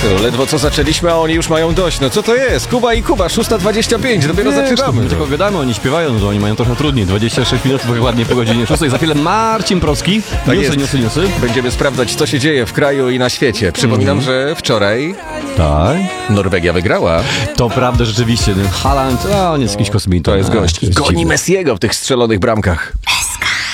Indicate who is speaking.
Speaker 1: Ledwo co zaczęliśmy, a oni już mają dość. No co to jest? Kuba i Kuba, 6:25, dopiero zaczynamy.
Speaker 2: My tylko gadamy, oni śpiewają, że oni mają trochę trudniej. 26 minut, ładnie po godzinie 6. Za chwilę Marcin Proski. Newsy.
Speaker 1: Będziemy sprawdzać, co się dzieje w kraju i na świecie. Przypominam, że wczoraj
Speaker 2: Tak.
Speaker 1: Norwegia wygrała.
Speaker 2: To prawda, rzeczywiście. Haaland, on jest jakiś kosmita.
Speaker 1: To jest gość. I goni Messiego w tych strzelonych bramkach.